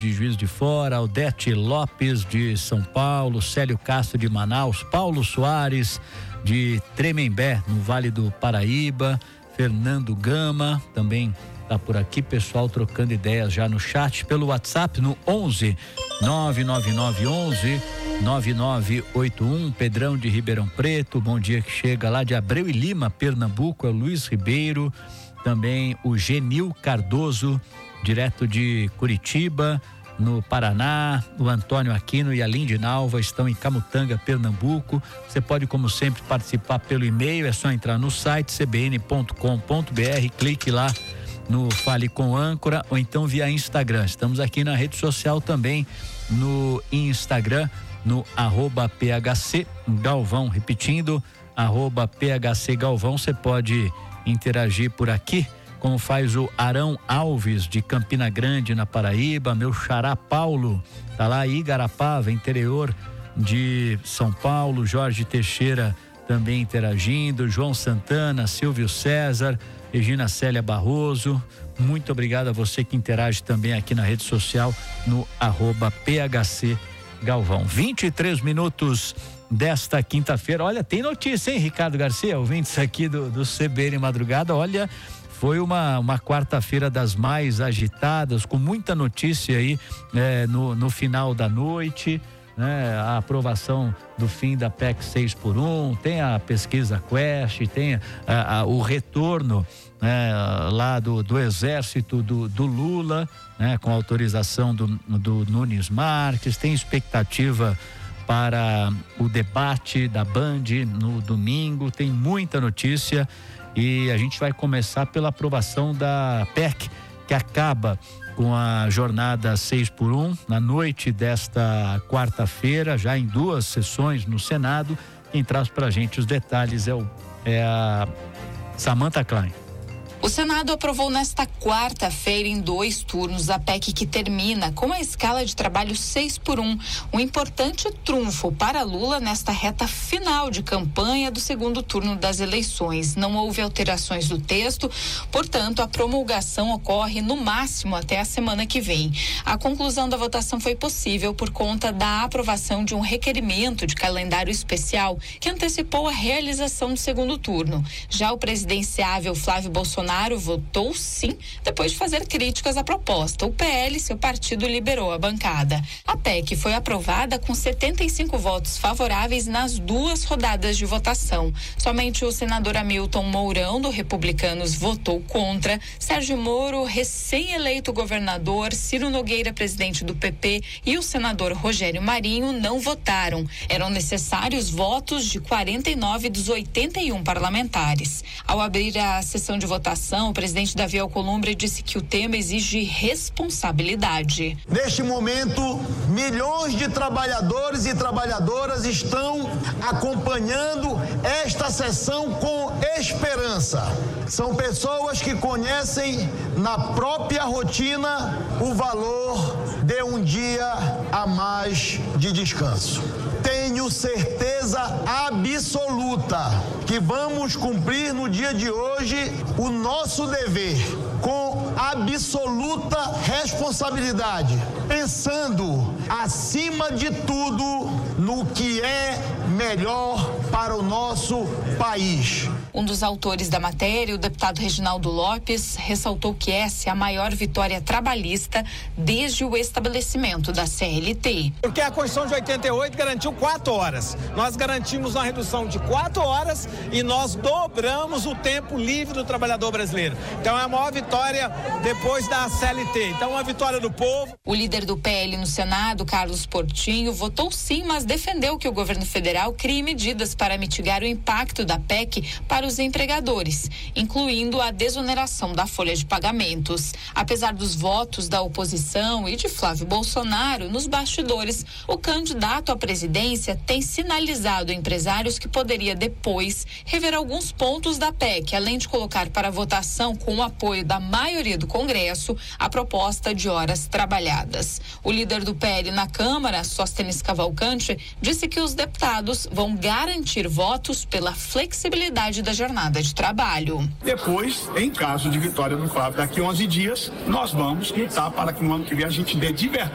de Juiz de Fora, Aldete Lopes de São Paulo, Célio Castro de Manaus, Paulo Soares de Tremembé, no Vale do Paraíba, Fernando Gama também tá por aqui, pessoal trocando ideias já no chat, pelo WhatsApp no 11 99911 9981, Pedrão de Ribeirão Preto, bom dia, que chega lá de Abreu e Lima, Pernambuco, é o Luiz Ribeiro, também o Genil Cardoso, direto de Curitiba, no Paraná, o Antônio Aquino e a Lindinalva estão em Camutanga, Pernambuco. Você pode, como sempre, participar pelo e-mail, é só entrar no site cbn.com.br, clique lá no Fale com Âncora ou então via Instagram. Estamos aqui na rede social também, no Instagram, no @PHC Galvão, repetindo, @PHC Galvão. Você pode interagir por aqui, como faz o Arão Alves de Campina Grande, na Paraíba, meu xará Paulo, tá lá, Igarapava, interior de São Paulo, Jorge Teixeira também interagindo, João Santana, Silvio César, Regina Célia Barroso, muito obrigado a você que interage também aqui na rede social, no @PHC Galvão. 23 minutos desta quinta-feira. Olha, tem notícia, hein, Ricardo Garcia, ouvintes aqui do CBN Madrugada. Olha, foi uma quarta-feira das mais agitadas, com muita notícia aí no final da noite, né? A aprovação do fim da PEC 6x1, tem a pesquisa Quest, tem o retorno, né, lá do exército do Lula, né, com autorização do Nunes Marques, tem expectativa para o debate da Band no domingo, tem muita notícia. E a gente vai começar pela aprovação da PEC, que acaba com a jornada 6x1 na noite desta quarta-feira, já em 2 sessões no Senado. Quem traz pra gente os detalhes é a Samantha Klein. O Senado aprovou nesta quarta-feira em 2 turnos a PEC que termina com a escala de trabalho 6x1, um importante trunfo para Lula nesta reta final de campanha do segundo turno das eleições. Não houve alterações do texto, portanto, a promulgação ocorre no máximo até a semana que vem. A conclusão da votação foi possível por conta da aprovação de um requerimento de calendário especial que antecipou a realização do segundo turno. Já o presidenciável Flávio Bolsonaro votou sim, depois de fazer críticas à proposta. O PL, seu partido, liberou a bancada. A PEC foi aprovada com 75 votos favoráveis nas 2 rodadas de votação. Somente o senador Hamilton Mourão, do Republicanos, votou contra. Sérgio Moro, recém-eleito governador, Ciro Nogueira, presidente do PP, e o senador Rogério Marinho não votaram. Eram necessários votos de 49 dos 81 parlamentares. Ao abrir a sessão de votação, o presidente Davi Alcolumbre disse que o tema exige responsabilidade. Neste momento, milhões de trabalhadores e trabalhadoras estão acompanhando esta sessão com esperança. São pessoas que conhecem na própria rotina o valor de um dia a mais de descanso. Tenho certeza absoluta que vamos cumprir no dia de hoje o nosso dever com absoluta responsabilidade, pensando acima de tudo no que é melhor para o nosso país. Um dos autores da matéria, o deputado Reginaldo Lopes, ressaltou que essa é a maior vitória trabalhista desde o estabelecimento da CLT. Porque a Constituição de 88 garantiu 4 horas. Nós garantimos uma redução de 4 horas e nós dobramos o tempo livre do trabalhador brasileiro. Então é a maior vitória depois da CLT. Então é uma vitória do povo. O líder do PL no Senado, Carlos Portinho, votou sim, mas defendeu que o governo federal crie medidas para mitigar o impacto da PEC para os empregadores, incluindo a desoneração da folha de pagamentos. Apesar dos votos da oposição e de Flávio Bolsonaro nos bastidores, o candidato à presidência tem sinalizado a empresários que poderia depois rever alguns pontos da PEC, além de colocar para votação, com o apoio da maioria do Congresso, a proposta de horas trabalhadas. O líder do PL na Câmara, Sóstenes Cavalcante, disse que os deputados vão garantir votos pela flexibilidade da jornada de trabalho. Depois, em caso de vitória do Flávio, daqui a 11 dias, nós vamos lutar para que no ano que vem a gente dê de verdade